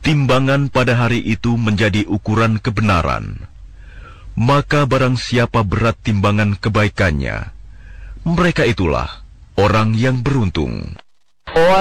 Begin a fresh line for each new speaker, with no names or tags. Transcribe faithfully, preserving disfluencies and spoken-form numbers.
Timbangan pada hari itu menjadi ukuran kebenaran. Maka barang siapa berat timbangan kebaikannya, mereka itulah orang yang beruntung.